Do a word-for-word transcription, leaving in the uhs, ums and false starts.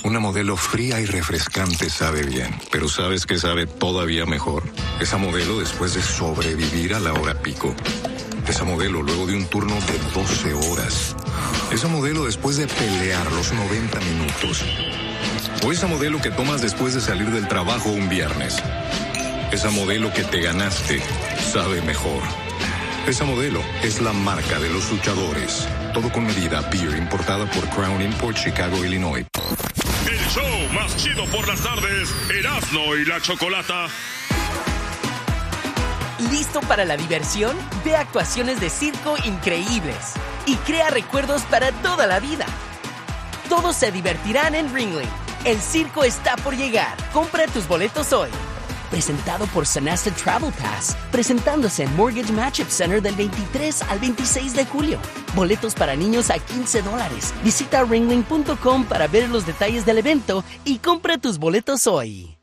Una Modelo fría y refrescante sabe bien, pero ¿sabes qué sabe todavía mejor? Esa Modelo después de sobrevivir a la hora pico. Esa Modelo luego de un turno de doce horas. Esa Modelo después de pelear los noventa minutos. O esa Modelo que tomas después de salir del trabajo un viernes. Esa Modelo que te ganaste sabe mejor. Esa Modelo es la marca de los luchadores. Todo con medida. Beer importada por Crown Import, Chicago, Illinois. El show más chido por las tardes, Erasmo y la Chocolata. ¿Listo para la diversión? Ve actuaciones de circo increíbles y crea recuerdos para toda la vida. Todos se divertirán en Ringling. El circo está por llegar. Compra tus boletos hoy. Presentado por Sonesta Travel Pass, presentándose en Mortgage Matchup Center del veintitrés al veintiséis de julio. Boletos para niños a quince dólares. Visita ringling punto com para ver los detalles del evento y compra tus boletos hoy.